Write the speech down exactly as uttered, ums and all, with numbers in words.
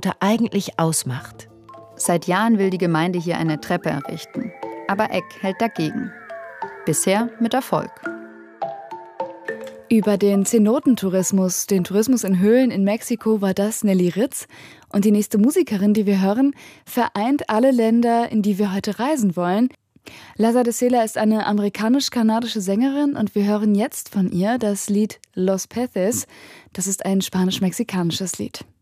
Cenote eigentlich ausmacht. Seit Jahren will die Gemeinde hier eine Treppe errichten. Aber Eck hält dagegen. Bisher mit Erfolg. Über den Zenotentourismus, den Tourismus in Höhlen in Mexiko, war das Nelly Ritz. Und die nächste Musikerin, die wir hören, vereint alle Länder, in die wir heute reisen wollen. Laza de Sela ist eine amerikanisch-kanadische Sängerin und wir hören jetzt von ihr das Lied Los Peces. Das ist ein spanisch-mexikanisches Lied.